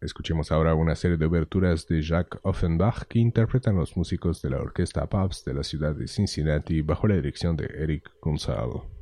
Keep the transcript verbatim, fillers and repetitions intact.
Escuchemos ahora una serie de oberturas de Jacques Offenbach que interpretan los músicos de la Orquesta Pabst de la ciudad de Cincinnati bajo la dirección de Eric Gonzalo.